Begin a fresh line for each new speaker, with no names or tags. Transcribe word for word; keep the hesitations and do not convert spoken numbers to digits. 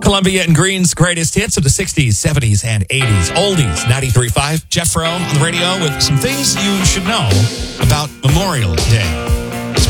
Columbia and Green's greatest hits of the sixties, seventies, and eighties. Oldies, ninety-three point five. Jeff Fro on the radio with some things you should know about Memorial Day.